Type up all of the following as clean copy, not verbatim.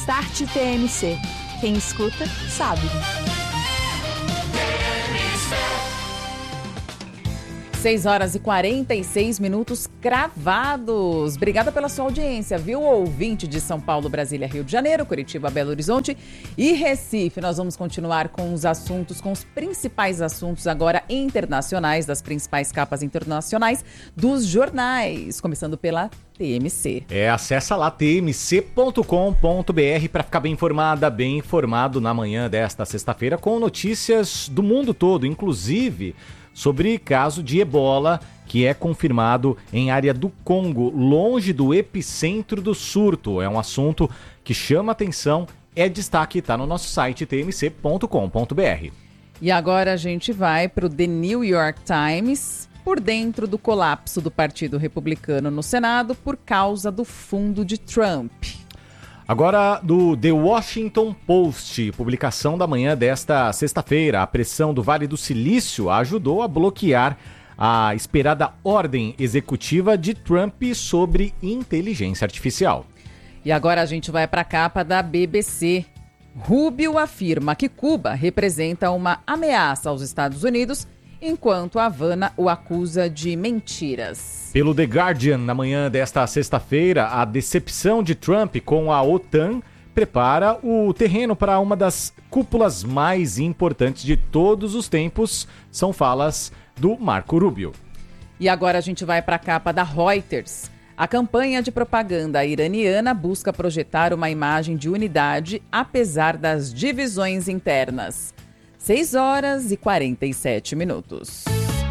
Start TMC. Quem escuta, sabe. 6h46 cravados. Obrigada pela sua audiência, viu? Ouvinte de São Paulo, Brasília, Rio de Janeiro, Curitiba, Belo Horizonte e Recife. Nós vamos continuar com os assuntos, com os principais assuntos agora internacionais, das principais capas internacionais dos jornais, começando pela TMC. Acessa lá tmc.com.br para ficar bem informado na manhã desta sexta-feira com notícias do mundo todo, inclusive sobre caso de ebola que é confirmado em área do Congo, longe do epicentro do surto. É um assunto que chama atenção, é destaque, está no nosso site tmc.com.br. E agora a gente vai para o The New York Times, por dentro do colapso do Partido Republicano no Senado por causa do fundo de Trump. Agora, do The Washington Post, publicação da manhã desta sexta-feira. A pressão do Vale do Silício ajudou a bloquear a esperada ordem executiva de Trump sobre inteligência artificial. E agora a gente vai para a capa da BBC. Rubio afirma que Cuba representa uma ameaça aos Estados Unidos, enquanto Havana o acusa de mentiras. Pelo The Guardian, na manhã desta sexta-feira, a decepção de Trump com a OTAN prepara o terreno para uma das cúpulas mais importantes de todos os tempos. São falas do Marco Rubio. E agora a gente vai para a capa da Reuters. A campanha de propaganda iraniana busca projetar uma imagem de unidade, apesar das divisões internas. 6h47.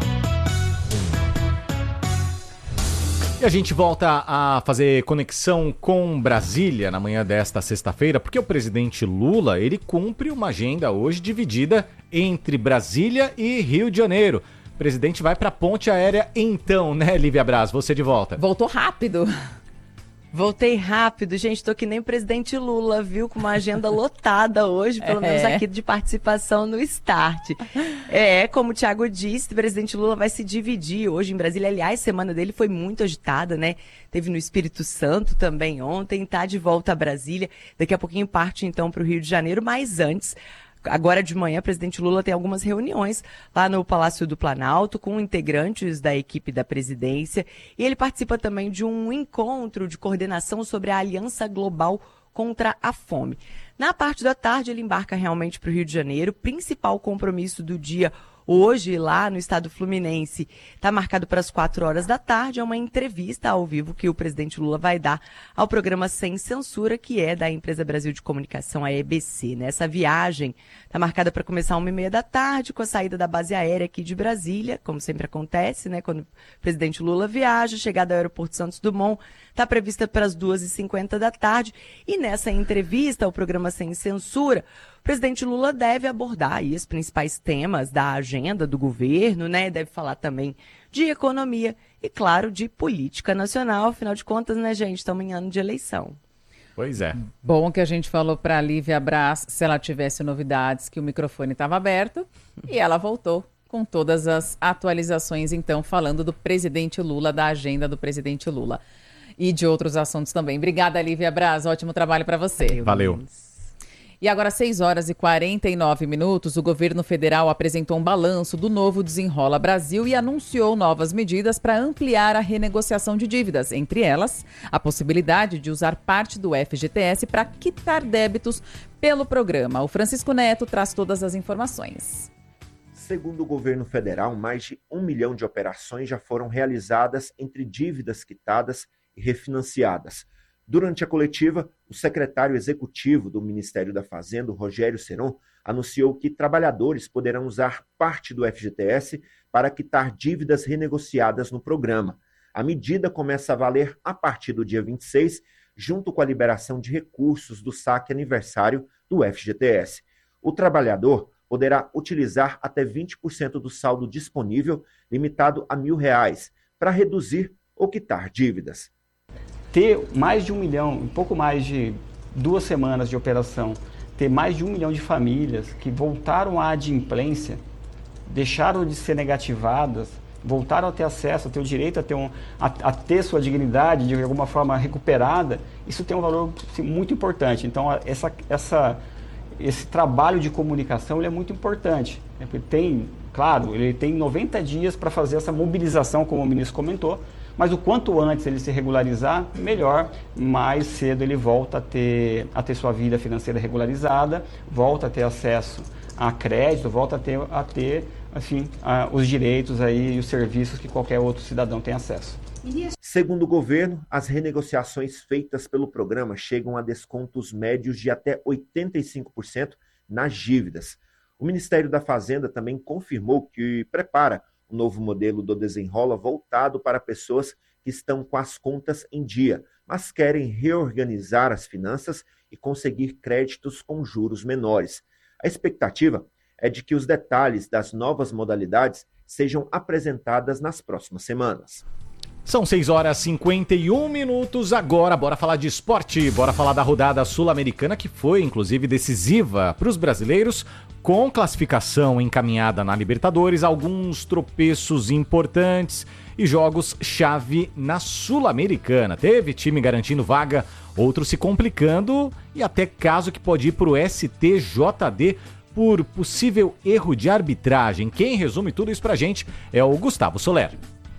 E a gente volta a fazer conexão com Brasília na manhã desta sexta-feira, porque o presidente Lula, ele cumpre uma agenda hoje dividida entre Brasília e Rio de Janeiro. O presidente vai para a ponte aérea então, né, Lívia Braz? Você de volta. Voltou rápido. Voltei rápido, gente, tô que nem o presidente Lula, viu? Com uma agenda lotada hoje, pelo menos aqui de participação no Start. Como o Thiago disse, o presidente Lula vai se dividir hoje em Brasília. Aliás, a semana dele foi muito agitada, né? Teve no Espírito Santo também ontem, tá de volta a Brasília. Daqui a pouquinho parte então para o Rio de Janeiro, mas antes... Agora de manhã, o presidente Lula tem algumas reuniões lá no Palácio do Planalto com integrantes da equipe da presidência e ele participa também de um encontro de coordenação sobre a Aliança Global contra a Fome. Na parte da tarde, ele embarca realmente para o Rio de Janeiro. Principal compromisso do dia hoje, lá no estado fluminense, está marcado para as 4h da tarde. É uma entrevista ao vivo que o presidente Lula vai dar ao programa Sem Censura, que é da Empresa Brasil de Comunicação, a EBC. Essa viagem está marcada para começar 1h30 da tarde, com a saída da base aérea aqui de Brasília, como sempre acontece, né? Quando o presidente Lula viaja, chegada ao aeroporto Santos Dumont, está prevista para as 2h50 da tarde. E nessa entrevista ao programa Sem Censura, o presidente Lula deve abordar aí os principais temas da agenda do governo, né? Deve falar também de economia e, claro, de política nacional. Afinal de contas, né, gente, estamos em ano de eleição. Pois é. Bom que a gente falou para a Lívia Braz, se ela tivesse novidades, que o microfone estava aberto, e ela voltou com todas as atualizações, então, falando do presidente Lula, da agenda do presidente Lula. E de outros assuntos também. Obrigada, Lívia Braz. Ótimo trabalho para você. Valeu. E agora, 6h49, o governo federal apresentou um balanço do novo Desenrola Brasil e anunciou novas medidas para ampliar a renegociação de dívidas, entre elas a possibilidade de usar parte do FGTS para quitar débitos pelo programa. O Francisco Neto traz todas as informações. Segundo o governo federal, mais de 1 milhão de operações já foram realizadas entre dívidas quitadas e refinanciadas. Durante a coletiva, o secretário executivo do Ministério da Fazenda, Rogério Seron, anunciou que trabalhadores poderão usar parte do FGTS para quitar dívidas renegociadas no programa. A medida começa a valer a partir do dia 26, junto com a liberação de recursos do saque aniversário do FGTS. O trabalhador poderá utilizar até 20% do saldo disponível, limitado a R$1.000, para reduzir ou quitar dívidas. Ter mais de 1 milhão, em pouco mais de 2 semanas de operação, ter mais de 1 milhão de famílias que voltaram à adimplência, deixaram de ser negativadas voltaram a ter acesso, a ter o direito a ter sua dignidade de alguma forma recuperada, isso tem um valor assim, muito importante. Então, esse trabalho de comunicação ele é muito importante. Ele tem 90 dias para fazer essa mobilização, como o ministro comentou, mas o quanto antes ele se regularizar, melhor. Mais cedo ele volta a ter sua vida financeira regularizada, volta a ter acesso a crédito, volta a ter assim, os direitos aí e os serviços que qualquer outro cidadão tem acesso. Segundo o governo, as renegociações feitas pelo programa chegam a descontos médios de até 85% nas dívidas. O Ministério da Fazenda também confirmou que prepara um novo modelo do Desenrola voltado para pessoas que estão com as contas em dia, mas querem reorganizar as finanças e conseguir créditos com juros menores. A expectativa é de que os detalhes das novas modalidades sejam apresentadas nas próximas semanas. São 6h51 agora, bora falar de esporte, bora falar da rodada sul-americana que foi inclusive decisiva para os brasileiros, com classificação encaminhada na Libertadores, alguns tropeços importantes e jogos-chave na Sul-Americana. Teve time garantindo vaga, outros se complicando e até caso que pode ir para o STJD por possível erro de arbitragem. Quem resume tudo isso pra gente é o Gustavo Soler.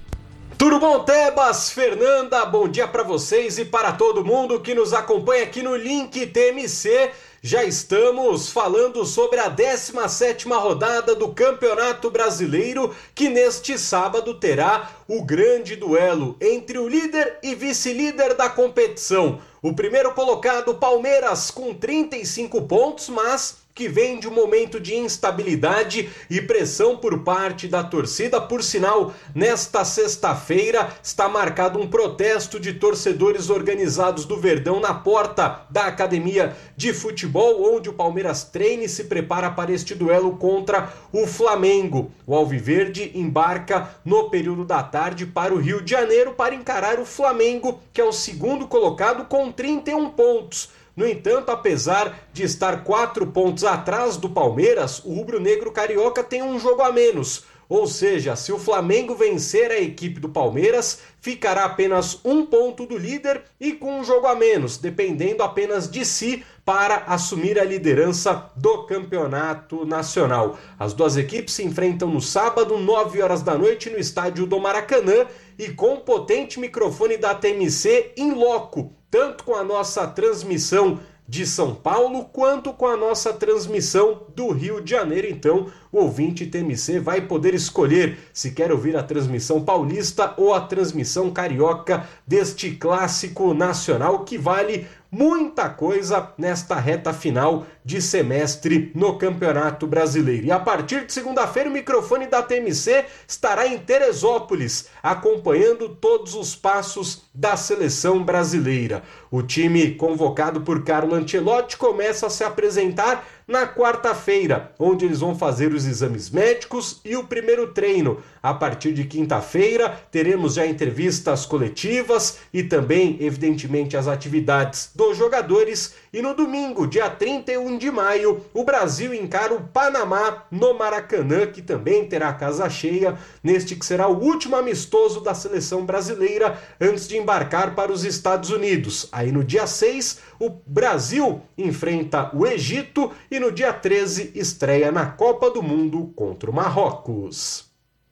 Tudo bom, Tebas? Fernanda, bom dia para vocês e para todo mundo que nos acompanha aqui no Link TMC. Já estamos falando sobre a 17ª rodada do Campeonato Brasileiro, que neste sábado terá o grande duelo entre o líder e vice-líder da competição. O primeiro colocado, Palmeiras, com 35 pontos, mas que vem de um momento de instabilidade e pressão por parte da torcida. Por sinal, nesta sexta-feira está marcado um protesto de torcedores organizados do Verdão na porta da academia de futebol, onde o Palmeiras treina e se prepara para este duelo contra o Flamengo. O Alviverde embarca no período da tarde para o Rio de Janeiro para encarar o Flamengo, que é o segundo colocado com 31 pontos. No entanto, apesar de estar 4 pontos atrás do Palmeiras, o rubro-negro carioca tem um jogo a menos. Ou seja, se o Flamengo vencer a equipe do Palmeiras, ficará apenas 1 ponto do líder e com um jogo a menos, dependendo apenas de si para assumir a liderança do campeonato nacional. As duas equipes se enfrentam no sábado, 9 horas da noite, no estádio do Maracanã e com o potente microfone da TMC em loco, tanto com a nossa transmissão de São Paulo, quanto com a nossa transmissão do Rio de Janeiro. Então, o ouvinte TMC vai poder escolher se quer ouvir a transmissão paulista ou a transmissão carioca deste clássico nacional que vale muita coisa nesta reta final de semestre no Campeonato Brasileiro. E a partir de segunda-feira o microfone da TMC estará em Teresópolis, acompanhando todos os passos da seleção brasileira. O time convocado por Carlo Ancelotti começa a se apresentar na quarta-feira, onde eles vão fazer os exames médicos e o primeiro treino. A partir de quinta-feira, teremos já entrevistas coletivas e também, evidentemente, as atividades dos jogadores. E no domingo, dia 31 de maio, o Brasil encara o Panamá no Maracanã, que também terá casa cheia, neste que será o último amistoso da seleção brasileira antes de embarcar para os Estados Unidos. Aí no dia 6, o Brasil enfrenta o Egito e no dia 13 estreia na Copa do Mundo contra o Marrocos.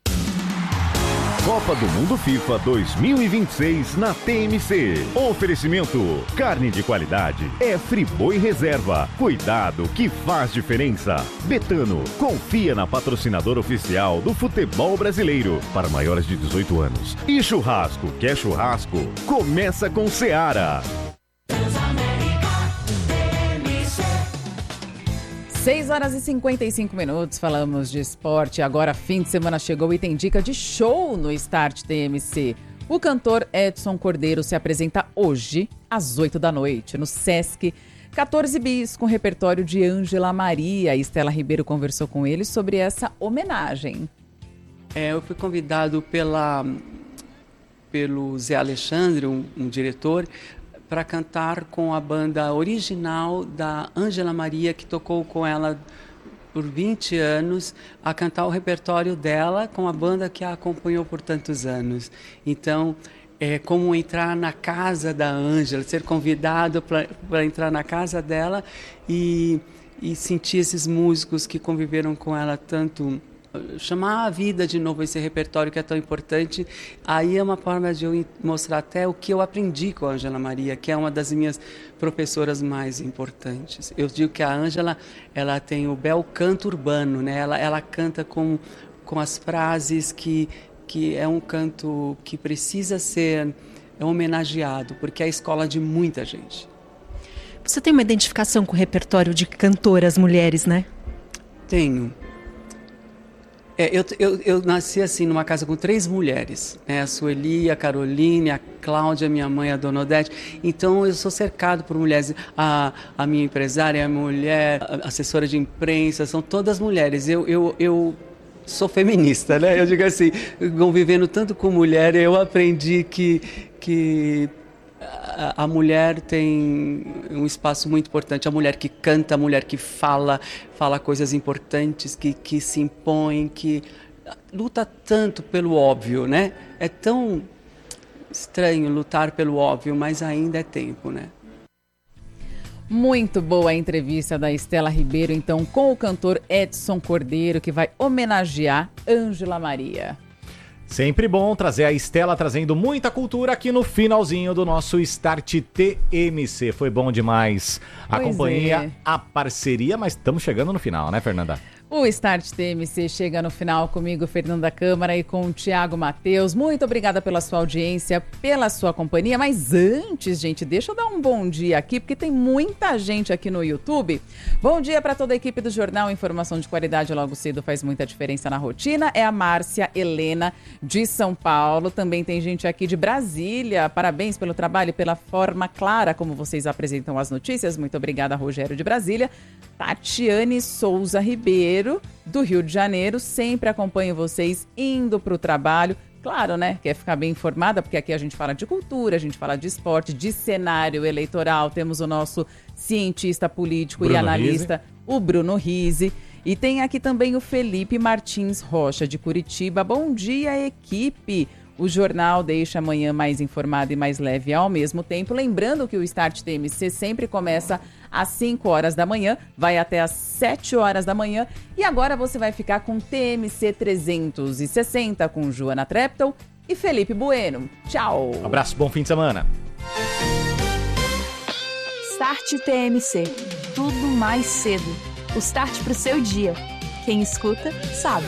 Copa do Mundo FIFA 2026 na TMC. Oferecimento: carne de qualidade é Friboi Reserva. Cuidado que faz diferença. Betano, confia na patrocinadora oficial do futebol brasileiro para maiores de 18 anos. E churrasco, quer churrasco? Começa com Seara. 6h55, falamos de esporte. Agora fim de semana chegou e tem dica de show no Start TMC. O cantor Edson Cordeiro se apresenta hoje, às 8 da noite, no Sesc 14 Bis, com repertório de Ângela Maria. E Estela Ribeiro conversou com ele sobre essa homenagem. Eu fui convidado pelo Zé Alexandre, um diretor, para cantar com a banda original da Ângela Maria, que tocou com ela por 20 anos a cantar o repertório dela com a banda que a acompanhou por tantos anos. Então, é como entrar na casa da Ângela, ser convidado para entrar na casa dela e sentir esses músicos que conviveram com ela tanto, chamar a vida de novo esse repertório que é tão importante. Aí é uma forma de eu mostrar até o que eu aprendi com a Ângela Maria, que é uma das minhas professoras mais importantes. Eu digo que a Ângela, ela tem o bel canto urbano, né? Ela canta com as frases que é um canto que precisa ser homenageado, porque é a escola de muita gente. Você tem uma identificação com o repertório de cantoras mulheres, né? Tenho. Eu nasci assim numa casa com 3 mulheres, né? A Sueli, a Caroline, a Cláudia, minha mãe, a Dona Odete. Então eu sou cercado por mulheres. A minha empresária é mulher, a assessora de imprensa, são todas mulheres. Eu sou feminista, né? Eu digo assim, convivendo tanto com mulher, eu aprendi que a mulher tem um espaço muito importante. A mulher que canta, a mulher que fala coisas importantes, que se impõe, que luta tanto pelo óbvio, né? É tão estranho lutar pelo óbvio, mas ainda é tempo, né? Muito boa a entrevista da Estela Ribeiro, então, com o cantor Edson Cordeiro, que vai homenagear Ângela Maria. Sempre bom trazer a Estela trazendo muita cultura aqui no finalzinho do nosso Start TMC. Foi bom demais a companhia, a parceria, mas estamos chegando no final, né, Fernanda? O Start TMC chega no final comigo, Fernanda Câmara, e com o Thiago Matheus. Muito obrigada pela sua audiência, pela sua companhia. Mas antes, gente, deixa eu dar um bom dia aqui, porque tem muita gente aqui no YouTube. Bom dia para toda a equipe do Jornal. Informação de qualidade logo cedo faz muita diferença na rotina. É a Márcia Helena, de São Paulo. Também tem gente aqui de Brasília. Parabéns pelo trabalho e pela forma clara como vocês apresentam as notícias. Muito obrigada, Rogério de Brasília. Tatiane Souza Ribeiro, do Rio de Janeiro, sempre acompanho vocês indo para o trabalho. Claro, né? Quer ficar bem informada, porque aqui a gente fala de cultura, a gente fala de esporte, de cenário eleitoral. Temos o nosso cientista político e analista, o Bruno Rizzi. E tem aqui também o Felipe Martins Rocha, de Curitiba. Bom dia, equipe! O jornal deixa amanhã mais informado e mais leve ao mesmo tempo. Lembrando que o Start TMC sempre começa às 5 horas da manhã, vai até às 7 horas da manhã. E agora você vai ficar com TMC 360 com Joana Treptow e Felipe Bueno. Tchau! Um abraço, bom fim de semana. Start TMC. Tudo mais cedo. O start pro seu dia. Quem escuta, sabe.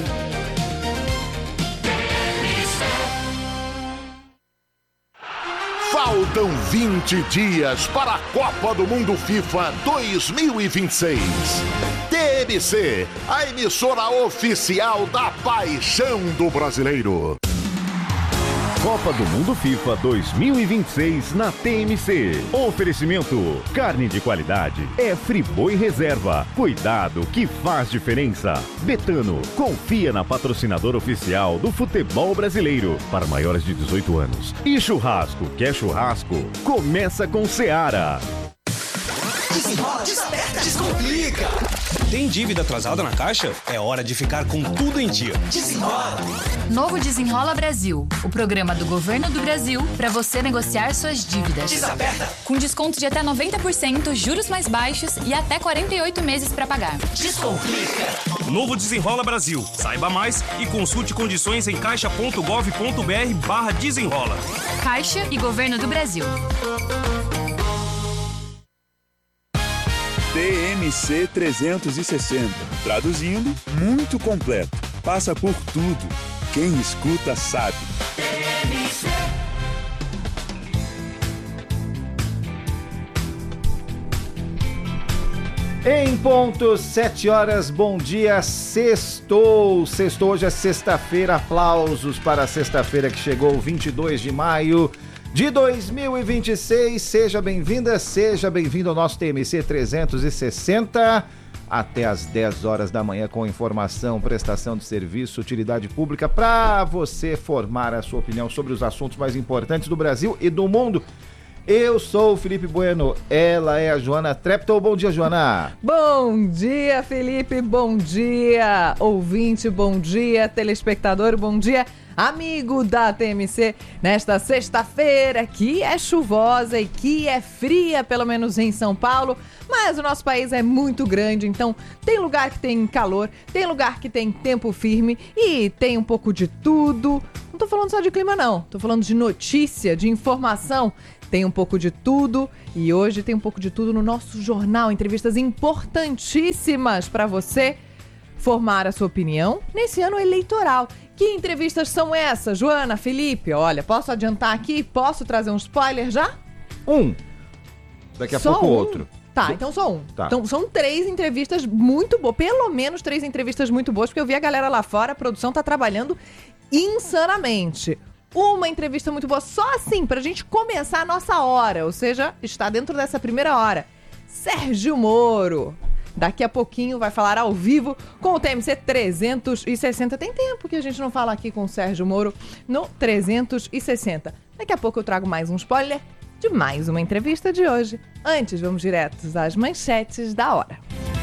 Faltam 20 dias para a Copa do Mundo FIFA 2026. TMC, a emissora oficial da paixão do brasileiro. Copa do Mundo FIFA 2026 na TMC. Oferecimento: carne de qualidade é Friboi Reserva. Cuidado que faz diferença. Betano, confia na patrocinadora oficial do futebol brasileiro para maiores de 18 anos. E churrasco, quer churrasco? Começa com Seara. Desenrola, desaperta, descomplica. Tem dívida atrasada na Caixa? É hora de ficar com tudo em dia. Desenrola. Novo Desenrola Brasil, o programa do Governo do Brasil para você negociar suas dívidas. Desaperta. Com desconto de até 90%, juros mais baixos e até 48 meses para pagar. Descomplica. Novo Desenrola Brasil. Saiba mais e consulte condições em caixa.gov.br/desenrola. Caixa e Governo do Brasil. TMC 360. Traduzindo, muito completo. Passa por tudo. Quem escuta sabe. TMC. Em ponto, 7 horas, bom dia, sextou. Sextou, hoje é sexta-feira, aplausos para a sexta-feira que chegou, 22 de maio de 2026. Seja bem-vinda, seja bem-vindo ao nosso TMC 360, até às 10 horas da manhã, com informação, prestação de serviço, utilidade pública, para você formar a sua opinião sobre os assuntos mais importantes do Brasil e do mundo. Eu sou o Felipe Bueno, ela é a Joana Treptow. Bom dia, Joana. Bom dia, Felipe, bom dia, ouvinte, bom dia, telespectador, bom dia, amigo da TMC, nesta sexta-feira que é chuvosa e que é fria, pelo menos em São Paulo, mas o nosso país é muito grande, então tem lugar que tem calor, tem lugar que tem tempo firme e tem um pouco de tudo. Não tô falando só de clima não, tô falando de notícia, de informação. Tem um pouco de tudo e hoje tem um pouco de tudo no nosso jornal. Entrevistas importantíssimas para você formar a sua opinião nesse ano eleitoral. Que entrevistas são essas, Joana, Felipe? Olha, posso adiantar aqui? Posso trazer um spoiler já? Daqui a pouco outro. Tá, então só um. Tá. Então são 3 entrevistas muito boas, pelo menos 3 entrevistas muito boas, porque eu vi a galera lá fora, a produção tá trabalhando insanamente. Uma entrevista muito boa, só assim, pra gente começar a nossa hora, ou seja, está dentro dessa primeira hora. Sérgio Moro, daqui a pouquinho vai falar ao vivo com o TMC 360. Tem tempo que a gente não fala aqui com o Sérgio Moro no 360. Daqui a pouco eu trago mais um spoiler de mais uma entrevista de hoje. Antes, vamos diretos às manchetes da hora.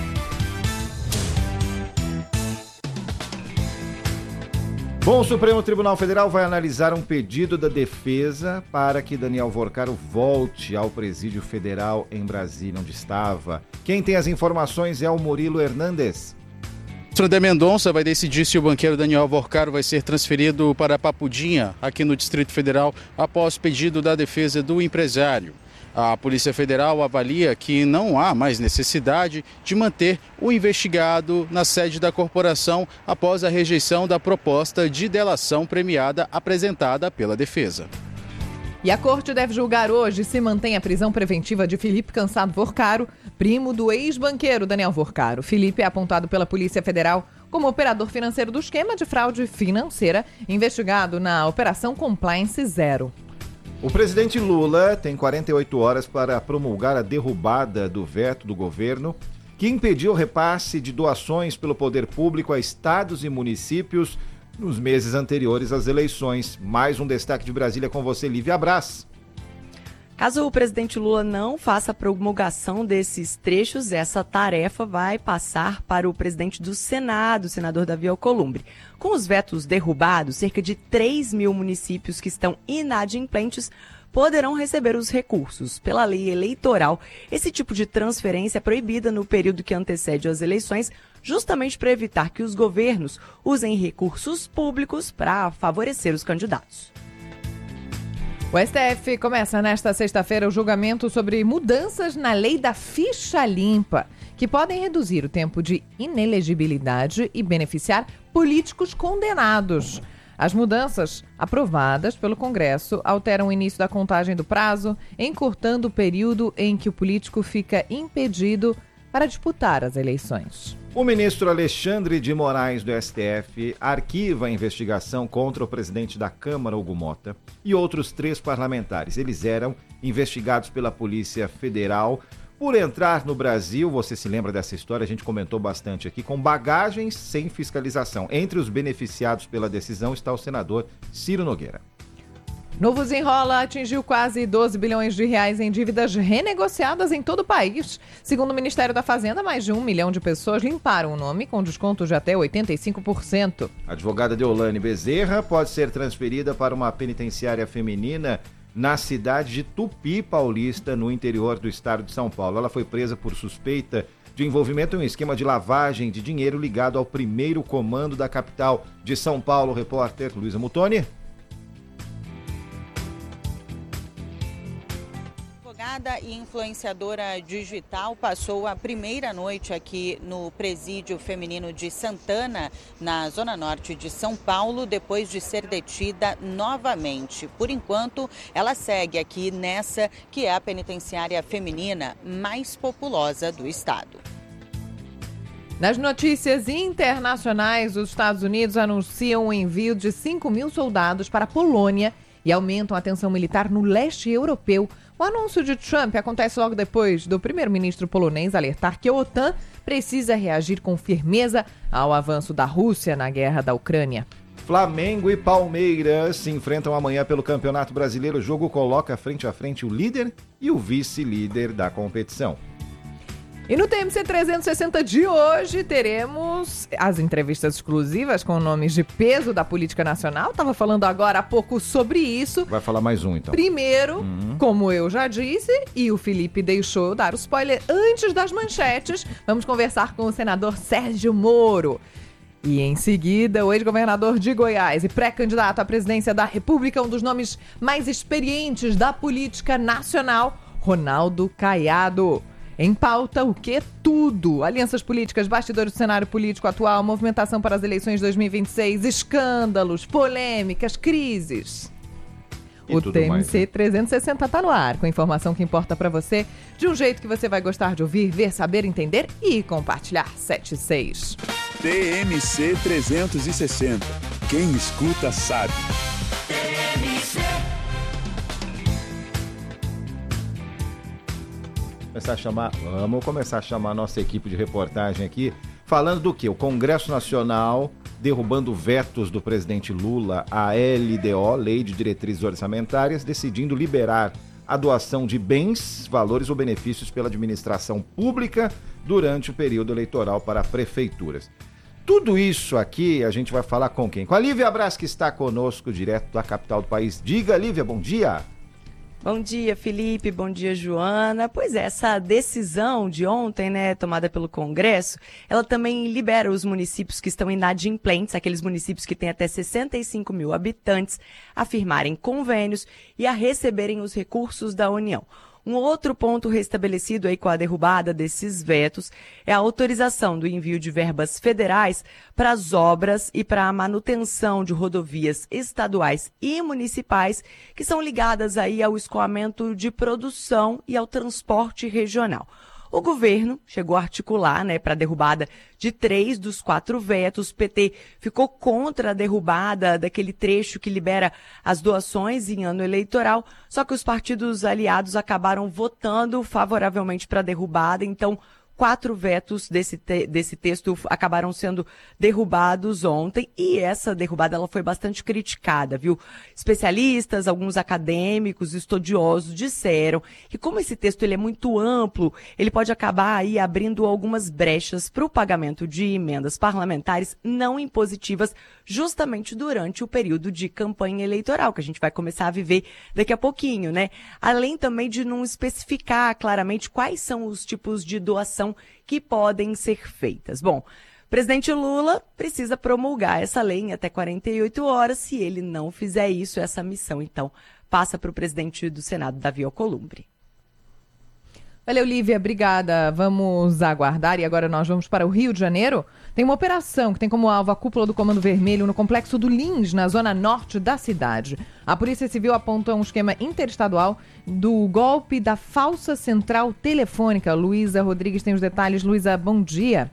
Bom, o Supremo Tribunal Federal vai analisar um pedido da defesa para que Daniel Vorcaro volte ao presídio federal em Brasília, onde estava. Quem tem as informações é o Murilo Hernandes. André Mendonça vai decidir se o banqueiro Daniel Vorcaro vai ser transferido para Papudinha, aqui no Distrito Federal, após pedido da defesa do empresário. A Polícia Federal avalia que não há mais necessidade de manter o investigado na sede da corporação após a rejeição da proposta de delação premiada apresentada pela defesa. E a corte deve julgar hoje se mantém a prisão preventiva de Felipe Cansado Vorcaro, primo do ex-banqueiro Daniel Vorcaro. Felipe é apontado pela Polícia Federal como operador financeiro do esquema de fraude financeira, investigado na Operação Compliance Zero. O presidente Lula tem 48 horas para promulgar a derrubada do veto do governo que impediu o repasse de doações pelo poder público a estados e municípios nos meses anteriores às eleições. Mais um destaque de Brasília com você, Lívia Braz. Caso o presidente Lula não faça a promulgação desses trechos, essa tarefa vai passar para o presidente do Senado, o senador Davi Alcolumbre. Com os vetos derrubados, cerca de 3 mil municípios que estão inadimplentes poderão receber os recursos. Pela lei eleitoral, esse tipo de transferência é proibida no período que antecede as eleições, justamente para evitar que os governos usem recursos públicos para favorecer os candidatos. O STF começa nesta sexta-feira o julgamento sobre mudanças na lei da ficha limpa, que podem reduzir o tempo de inelegibilidade e beneficiar políticos condenados. As mudanças aprovadas pelo Congresso alteram o início da contagem do prazo, encurtando o período em que o político fica impedido para disputar as eleições. O ministro Alexandre de Moraes do STF arquiva a investigação contra o presidente da Câmara, Hugo Mota, e outros 3 parlamentares. Eles eram investigados pela Polícia Federal por entrar no Brasil, você se lembra dessa história, a gente comentou bastante aqui, com bagagens sem fiscalização. Entre os beneficiados pela decisão está o senador Ciro Nogueira. Novo Desenrola atingiu quase 12 bilhões de reais em dívidas renegociadas em todo o país. Segundo o Ministério da Fazenda, mais de 1 milhão de pessoas limparam o nome com descontos de até 85%. A advogada Deolane Bezerra pode ser transferida para uma penitenciária feminina na cidade de Tupi Paulista, no interior do estado de São Paulo. Ela foi presa por suspeita de envolvimento em um esquema de lavagem de dinheiro ligado ao primeiro comando da capital de São Paulo. Repórter Luísa Mutoni. E influenciadora digital passou a primeira noite aqui no presídio feminino de Santana, na zona norte de São Paulo, depois de ser detida novamente. Por enquanto, ela segue aqui nessa que é a penitenciária feminina mais populosa do estado. Nas notícias internacionais, os Estados Unidos anunciam o envio de 5 mil soldados para a Polônia e aumentam a tensão militar no leste europeu. O anúncio de Trump acontece logo depois do primeiro-ministro polonês alertar que a OTAN precisa reagir com firmeza ao avanço da Rússia na guerra da Ucrânia. Flamengo e Palmeiras se enfrentam amanhã pelo Campeonato Brasileiro. O jogo coloca frente a frente o líder e o vice-líder da competição. E no TMC 360 de hoje teremos as entrevistas exclusivas com nomes de peso da política nacional. Estava falando agora há pouco sobre isso. Vai falar mais um, então. Primeiro, como eu já disse, e o Felipe deixou dar o spoiler antes das manchetes, vamos conversar com o senador Sérgio Moro. E em seguida, o ex-governador de Goiás e pré-candidato à presidência da República, um dos nomes mais experientes da política nacional, Ronaldo Caiado. Em pauta, o que? Tudo. Alianças políticas, bastidores do cenário político atual, movimentação para as eleições de 2026, escândalos, polêmicas, crises. O TMC mais, né? 360 está no ar, com informação que importa para você, de um jeito que você vai gostar de ouvir, ver, saber, entender e compartilhar. 76. TMC 360. Quem escuta sabe. TMC. Vamos começar a chamar a nossa equipe de reportagem aqui, falando do quê? O Congresso Nacional derrubando vetos do presidente Lula à LDO, Lei de Diretrizes Orçamentárias, decidindo liberar a doação de bens, valores ou benefícios pela administração pública durante o período eleitoral para prefeituras. Tudo isso aqui a gente vai falar com quem? Com a Lívia Braz, que está conosco direto da capital do país. Diga, Lívia, bom dia! Bom dia, Felipe. Bom dia, Joana. Pois é, essa decisão de ontem, né, tomada pelo Congresso, ela também libera os municípios que estão inadimplentes, aqueles municípios que têm até 65 mil habitantes, a firmarem convênios e a receberem os recursos da União. Um outro ponto restabelecido aí com a derrubada desses vetos é a autorização do envio de verbas federais para as obras e para a manutenção de rodovias estaduais e municipais que são ligadas aí ao escoamento de produção e ao transporte regional. O governo chegou a articular, né, para a derrubada de 3 dos 4 vetos. O PT ficou contra a derrubada daquele trecho que libera as doações em ano eleitoral, só que os partidos aliados acabaram votando favoravelmente para a derrubada, então 4 vetos desse texto acabaram sendo derrubados ontem e essa derrubada ela foi bastante criticada, viu? Especialistas, alguns acadêmicos, estudiosos disseram que como esse texto ele é muito amplo, ele pode acabar aí abrindo algumas brechas para o pagamento de emendas parlamentares não impositivas justamente durante o período de campanha eleitoral, que a gente vai começar a viver daqui a pouquinho, né? Além também de não especificar claramente quais são os tipos de doação que podem ser feitas. Bom, o presidente Lula precisa promulgar essa lei em até 48 horas. Se ele não fizer isso, essa missão, então, passa para o presidente do Senado, Davi Alcolumbre. Valeu, Lívia, obrigada. Vamos aguardar e agora nós vamos para o Rio de Janeiro. Tem uma operação que tem como alvo a cúpula do Comando Vermelho no complexo do Lins, na zona norte da cidade. A Polícia Civil aponta um esquema interestadual do golpe da falsa central telefônica. Luísa Rodrigues tem os detalhes. Luísa, bom dia.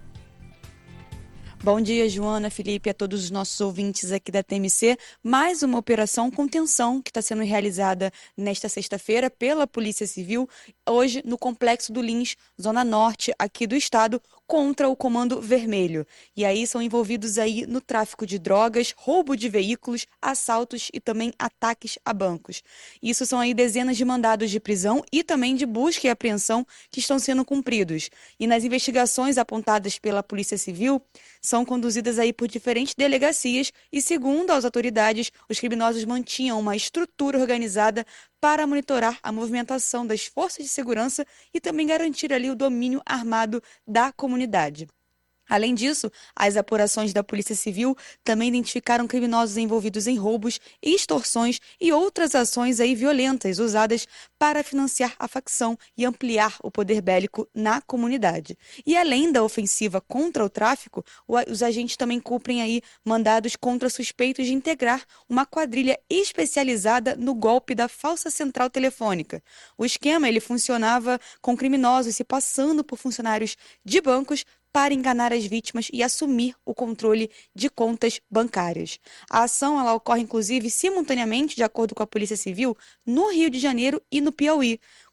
Bom dia, Joana, Felipe, a todos os nossos ouvintes aqui da TMC. Mais uma operação contenção que está sendo realizada nesta sexta-feira pela Polícia Civil, hoje no Complexo do Lins, zona norte aqui do estado, contra o Comando Vermelho. E aí são envolvidos aí no tráfico de drogas, roubo de veículos, assaltos e também ataques a bancos. Isso são aí dezenas de mandados de prisão e também de busca e apreensão que estão sendo cumpridos. E nas investigações apontadas pela Polícia Civil, são conduzidas aí por diferentes delegacias e, segundo as autoridades, os criminosos mantinham uma estrutura organizada para monitorar a movimentação das forças de segurança e também garantir ali o domínio armado da comunidade. Além disso, as apurações da Polícia Civil também identificaram criminosos envolvidos em roubos, extorsões e outras ações aí violentas usadas para financiar a facção e ampliar o poder bélico na comunidade. E além da ofensiva contra o tráfico, os agentes também cumprem aí mandados contra suspeitos de integrar uma quadrilha especializada no golpe da falsa central telefônica. O esquema ele funcionava com criminosos se passando por funcionários de bancos para enganar as vítimas e assumir o controle de contas bancárias. A ação ela ocorre, inclusive, simultaneamente, de acordo com a Polícia Civil, no Rio de Janeiro e no Piauí,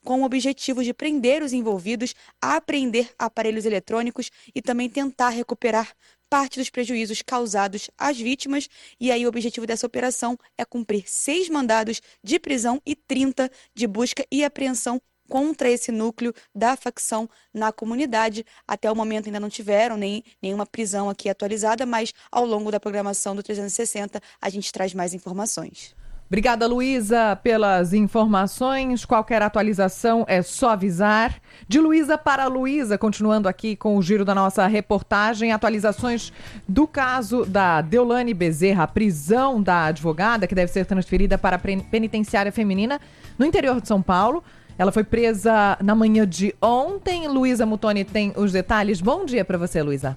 com o objetivo de prender os envolvidos, apreender aparelhos eletrônicos e também tentar recuperar parte dos prejuízos causados às vítimas. E aí o objetivo dessa operação é cumprir 6 mandados de prisão e 30 de busca e apreensão contra esse núcleo da facção na comunidade. Até o momento ainda não tiveram nenhuma prisão aqui atualizada, mas ao longo da programação do 360 a gente traz mais informações. Obrigada, Luísa, pelas informações. Qualquer atualização é só avisar. De Luísa para Luísa, continuando aqui com o giro da nossa reportagem, atualizações do caso da Deolane Bezerra, a prisão da advogada que deve ser transferida para a penitenciária feminina no interior de São Paulo. Ela foi presa na manhã de ontem. Luísa Mutoni tem os detalhes. Bom dia para você, Luísa.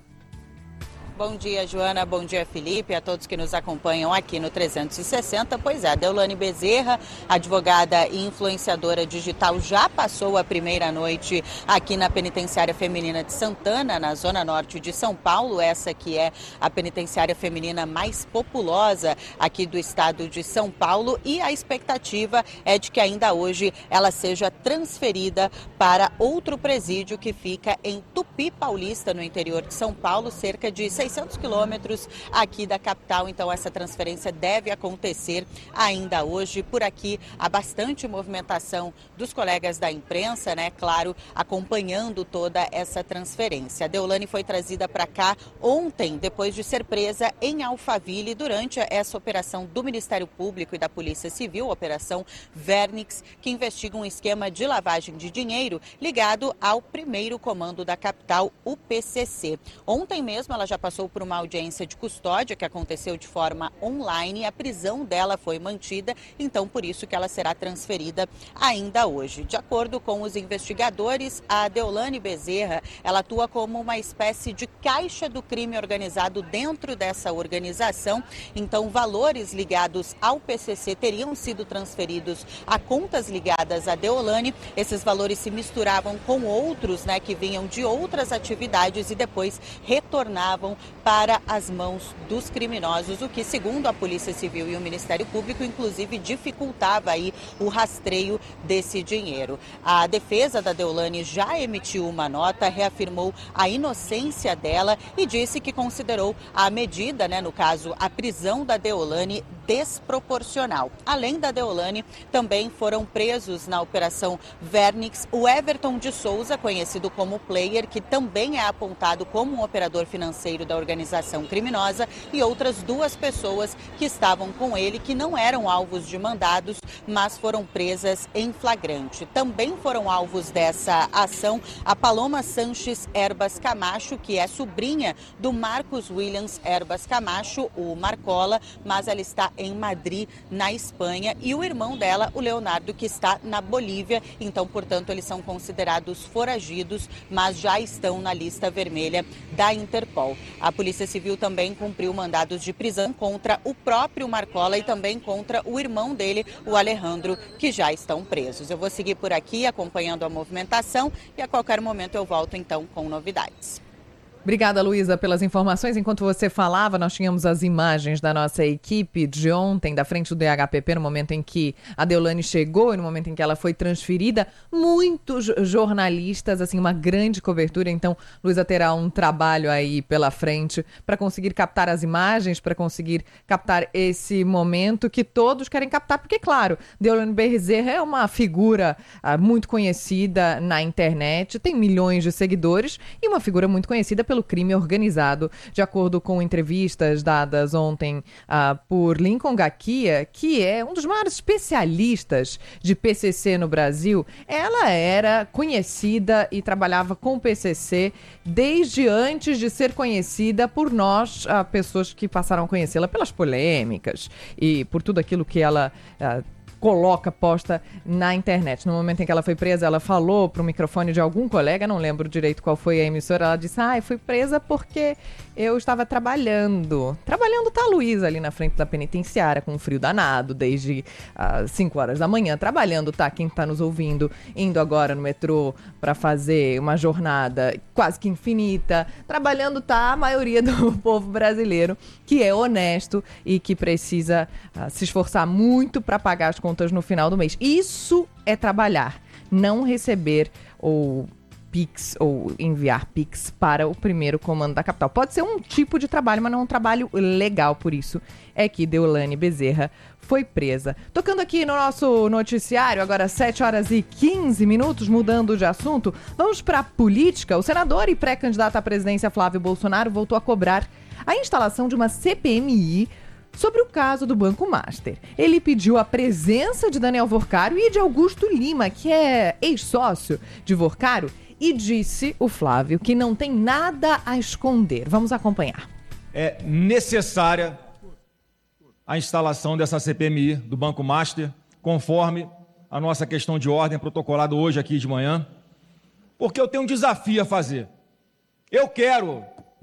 Bom dia, Joana. Bom dia, Felipe. A todos que nos acompanham aqui no 360. Pois é, Deolane Bezerra, advogada e influenciadora digital, já passou a primeira noite aqui na penitenciária feminina de Santana, na zona norte de São Paulo. Essa que é a penitenciária feminina mais populosa aqui do estado de São Paulo. E a expectativa é de que ainda hoje ela seja transferida para outro presídio que fica em Tupi Paulista, no interior de São Paulo, cerca de 600 quilômetros aqui da capital. Então essa transferência deve acontecer ainda hoje. Por aqui há bastante movimentação dos colegas da imprensa, né? Claro, acompanhando toda essa transferência. A Deolane foi trazida para cá ontem, depois de ser presa em Alphaville durante essa operação do Ministério Público e da Polícia Civil, Operação Vernix, que investiga um esquema de lavagem de dinheiro ligado ao primeiro comando da capital, o PCC. Ontem mesmo ela já passou por uma audiência de custódia que aconteceu de forma online e a prisão dela foi mantida, então por isso que ela será transferida ainda hoje. De acordo com os investigadores, a Deolane Bezerra, ela atua como uma espécie de caixa do crime organizado dentro dessa organização, então valores ligados ao PCC teriam sido transferidos a contas ligadas à Deolane. Esses valores se misturavam com outros, né, que vinham de outras atividades e depois retornavam para as mãos dos criminosos, o que, segundo a Polícia Civil e o Ministério Público, inclusive dificultava aí o rastreio desse dinheiro. A defesa da Deolane já emitiu uma nota, reafirmou a inocência dela e disse que considerou a medida, né, no caso a prisão da Deolane, desproporcional. Além da Deolane, também foram presos na Operação Vernix o Everton de Souza, conhecido como Player, que também é apontado como um operador financeiro da organização criminosa, e outras 2 pessoas que estavam com ele, que não eram alvos de mandados, mas foram presas em flagrante. Também foram alvos dessa ação a Paloma Sanches Herbas Camacho, que é sobrinha do Marcos Williams Herbas Camacho, o Marcola, mas ela está em Madrid, na Espanha, e o irmão dela, o Leonardo, que está na Bolívia. Então, portanto, eles são considerados foragidos, mas já estão na lista vermelha da Interpol. A Polícia Civil também cumpriu mandados de prisão contra o próprio Marcola e também contra o irmão dele, o Alejandro, que já estão presos. Eu vou seguir por aqui acompanhando a movimentação e a qualquer momento eu volto então com novidades. Obrigada, Luísa, pelas informações. Enquanto você falava, nós tínhamos as imagens da nossa equipe de ontem, da frente do DHPP, no momento em que a Deolane chegou e no momento em que ela foi transferida. Muitos jornalistas, assim, uma grande cobertura. Então, Luísa terá um trabalho aí pela frente para conseguir captar as imagens, para conseguir captar esse momento que todos querem captar, porque, claro, Deolane Bezerra é uma figura muito conhecida na internet, tem milhões de seguidores e uma figura muito conhecida pelo crime organizado. De acordo com entrevistas dadas ontem por Lincoln Gakia, que é um dos maiores especialistas de PCC no Brasil, ela era conhecida e trabalhava com o PCC desde antes de ser conhecida por nós, pessoas que passaram a conhecê-la pelas polêmicas e por tudo aquilo que ela posta na internet. No momento em que ela foi presa, ela falou para o microfone de algum colega, não lembro direito qual foi a emissora, ela disse, fui presa porque eu estava trabalhando. Trabalhando tá a Luísa ali na frente da penitenciária, com um frio danado, desde as 5 horas da manhã. Trabalhando tá quem está nos ouvindo, indo agora no metrô para fazer uma jornada quase que infinita. Trabalhando tá a maioria do povo brasileiro, que é honesto e que precisa se esforçar muito para pagar as contas no final do mês. Isso é trabalhar. não receber ou Pix ou enviar Pix para o primeiro comando da capital. Pode ser um tipo de trabalho, mas não é um trabalho legal, por isso é que Deolane Bezerra foi presa. Tocando aqui no nosso noticiário, agora 7h15, mudando de assunto, vamos para a política. O senador e pré-candidato à presidência Flávio Bolsonaro voltou a cobrar a instalação de uma CPMI sobre o caso do Banco Master. Ele pediu a presença de Daniel Vorcaro e de Augusto Lima, que é ex-sócio de Vorcaro, e disse o Flávio que não tem nada a esconder. Vamos acompanhar. É necessária a instalação dessa CPMI do Banco Master, conforme a nossa questão de ordem protocolada hoje aqui de manhã, porque eu tenho um desafio a fazer. Eu quero